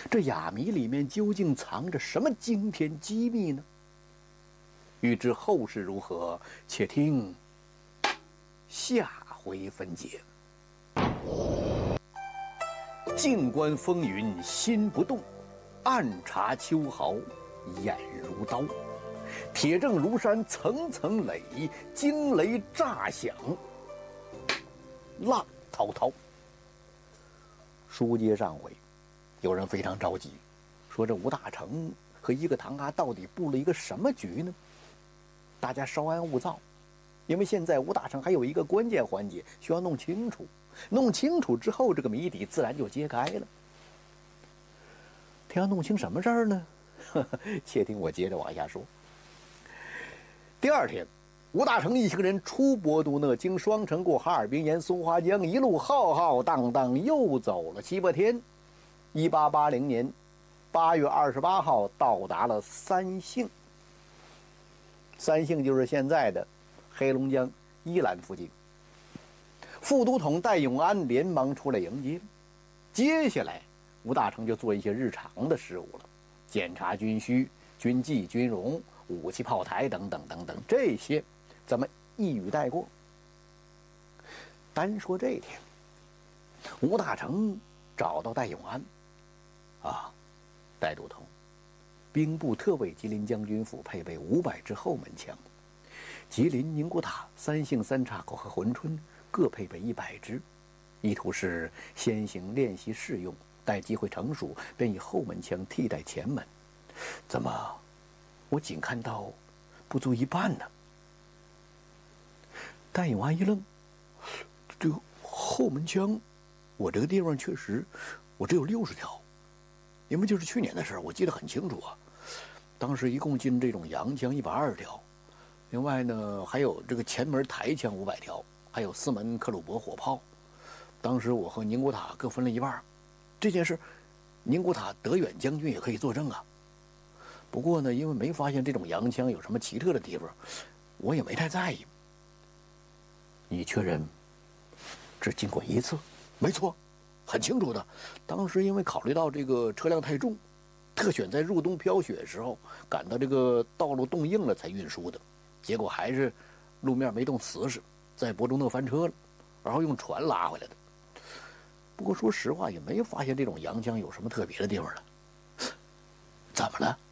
这哑谜里面究竟藏着什么惊天机密呢？欲知后事如何，且听下回分解。静观风云心不动，暗察秋毫眼如刀。铁证如山层层垒，惊雷炸响浪滔滔。书接上回，有人非常着急，说这吴大成和一个堂阿到底布了一个什么局呢？大家稍安勿躁，因为现在吴大成还有一个关键环节需要弄清楚，弄清楚之后，这个谜底自然就揭开了。他要弄清什么事儿呢？且听我接着往下说。第二天，吴大成一行人出博都讷，经双城，过哈尔滨，沿松花江，一路浩浩荡荡，又走了7、8天。1880年8月28号，到达了三姓。三姓就是现在的黑龙江伊兰附近。副都统戴永安连忙出来迎接。接下来，吴大成就做一些日常的事务了，检查军需、军纪、军容、武器炮台等等等等，这些咱们一语带过。单说这天，吴大成找到戴永安，戴都统，兵部特为吉林将军府配备500支后门枪，吉林、宁古塔、三姓、三岔口和珲春各配备100支，意图是先行练习试用，待机会成熟，便以后门枪替代前门。怎么，我仅看到不足一半呢？戴永安一愣，这个后门枪，我这个地方确实，我只有60条，因为就是去年的事儿，我记得很清楚啊。当时一共进这种洋枪120条，另外呢还有这个前门台枪500条，还有4门克虏伯火炮。当时我和宁古塔各分了一半，这件事，宁古塔德远将军也可以作证啊。不过呢，因为没发现这种洋枪有什么奇特的地方，我也没太在意。你确认只进过一次？没错，很清楚的。当时因为考虑到这个车辆太重，特选在入冬飘雪的时候赶到这个道路冻硬了才运输的，结果还是路面没冻瓷实，在博都讷翻车了，然后用船拉回来的。不过说实话，也没发现这种洋枪有什么特别的地方了。怎么了？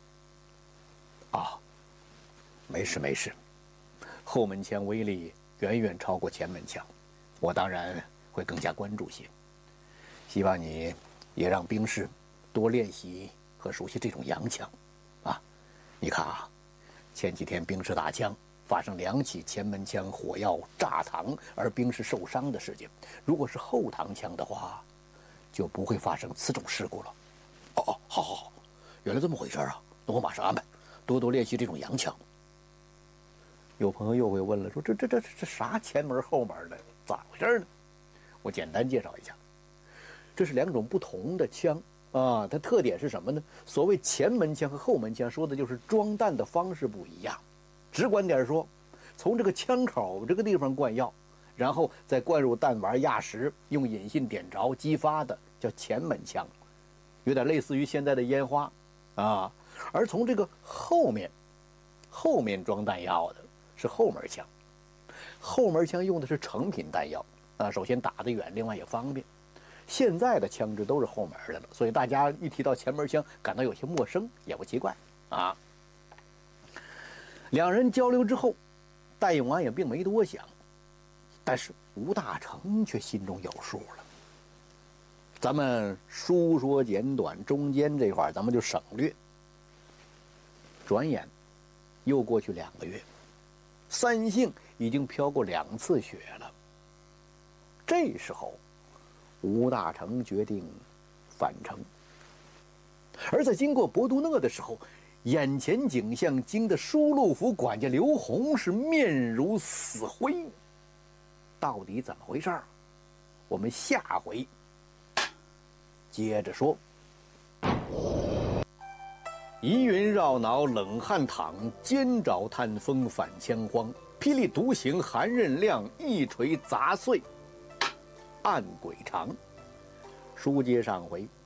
没事没事，后门枪威力远远超过前门枪，我当然会更加关注些。希望你也让兵士多练习和熟悉这种洋枪你看前几天兵士打枪发生2起前门枪火药炸膛而兵士受伤的事件，如果是后膛枪的话，就不会发生此种事故了。好，原来这么回事啊，那我马上安排多多练习这种洋枪。有朋友又会问了，说这啥前门后门的，咋回事呢？我简单介绍一下，这是2种不同的枪它特点是什么呢？所谓前门枪和后门枪，说的就是装弹的方式不一样。直观点说，从这个枪口这个地方灌药，然后再灌入弹丸压实，用引信点着激发的叫前门枪，有点类似于现在的烟花而从这个后面装弹药的是后门枪。后门枪用的是成品弹药首先打得远，另外也方便。现在的枪支都是后门的了，所以大家一提到前门枪感到有些陌生，也不奇怪2人交流之后，戴永安也并没多想，但是吴大成却心中有数了。咱们书说简短，中间这块咱们就省略。转眼又过去2个月，三姓已经飘过2次雪了。这时候吴大成决定返程，而在经过博都讷的时候，眼前景象惊得疏路府管家刘洪是面如死灰。到底怎么回事？我们下回接着说。疑云绕脑冷汗淌，尖爪探风反枪荒。霹雳独行寒刃亮，一锤砸碎暗鬼长。书接上回，